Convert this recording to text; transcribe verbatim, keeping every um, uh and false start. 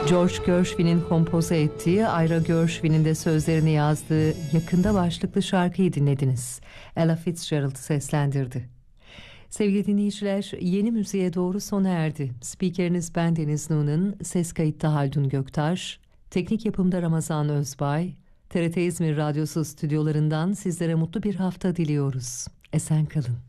George Gershwin'in kompoze ettiği, Ira Gershwin'in de sözlerini yazdığı Yakında başlıklı şarkıyı dinlediniz. Ella Fitzgerald seslendirdi. Sevgili dinleyiciler, yeni müziğe doğru sona erdi. Spikeriniz ben Deniz Nunan, ses kayıtta Haldun Göktaş, teknik yapımda Ramazan Özbay, T R T İzmir Radyosu stüdyolarından sizlere mutlu bir hafta diliyoruz. Esen kalın.